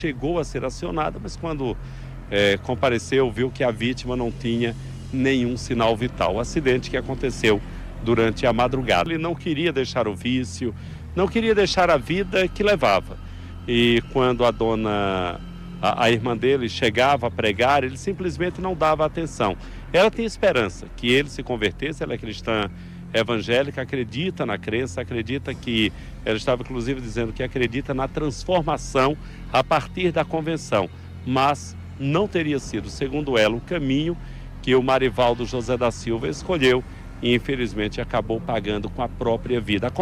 chegou a ser acionada, mas quando compareceu, viu que a vítima não tinha nenhum sinal vital. O acidente que aconteceu durante a madrugada. Ele não queria deixar o vício, não queria deixar a vida que levava. E quando a irmã dele chegava a pregar, ele simplesmente não dava atenção. Ela tinha esperança que ele se convertesse, ela é cristã evangélica, acredita na crença, acredita que, ela estava inclusive dizendo que acredita na transformação a partir da convenção, mas não teria sido, segundo ela, o caminho que o Marivaldo José da Silva escolheu e infelizmente acabou pagando com a própria vida.